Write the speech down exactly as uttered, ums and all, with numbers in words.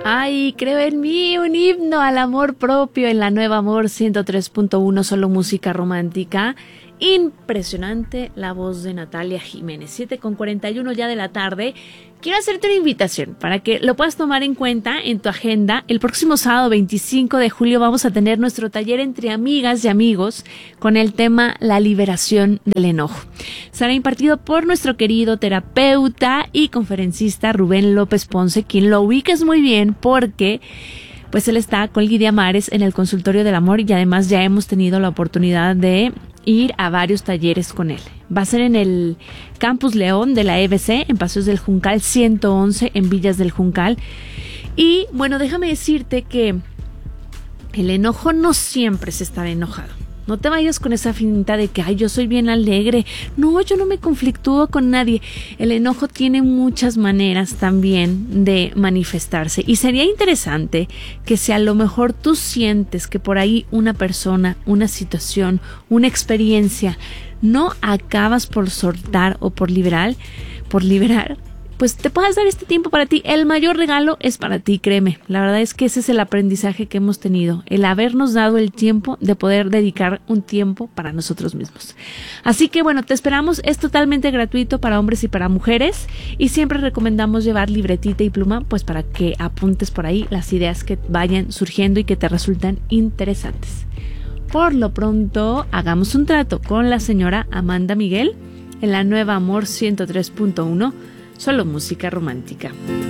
Ay, creo en mí, un himno al amor propio en la Nueva Amor ciento tres punto uno, solo música romántica. Impresionante la voz de Natalia Jiménez. siete con cuarenta y uno ya de la tarde. Quiero hacerte una invitación para que lo puedas tomar en cuenta en tu agenda. El próximo sábado veinticinco de julio vamos a tener nuestro taller entre amigas y amigos con el tema La liberación del enojo. Será impartido por nuestro querido terapeuta y conferencista Rubén López Ponce, quien lo ubicas muy bien porque pues él está con Lidia Mares en el Consultorio del Amor y además ya hemos tenido la oportunidad de ir a varios talleres con él. Va a ser en el Campus León de la E B C, en Paseos del Juncal ciento once, en Villas del Juncal. Y bueno, déjame decirte que el enojo no siempre es estar enojado. No te vayas con esa finta de que, ay, yo soy bien alegre. No, yo no me conflictúo con nadie. El enojo tiene muchas maneras también de manifestarse. Y sería interesante que si a lo mejor tú sientes que por ahí una persona, una situación, una experiencia, no acabas por soltar o por liberar, por liberar, pues te puedas dar este tiempo para ti. El mayor regalo es para ti, créeme. La verdad es que ese es el aprendizaje que hemos tenido, el habernos dado el tiempo de poder dedicar un tiempo para nosotros mismos. Así que bueno, te esperamos. Es totalmente gratuito para hombres y para mujeres y siempre recomendamos llevar libretita y pluma, pues para que apuntes por ahí las ideas que vayan surgiendo y que te resultan interesantes. Por lo pronto, hagamos un trato con la señora Amanda Miguel en la Nueva Amor ciento tres punto uno. Solo música romántica.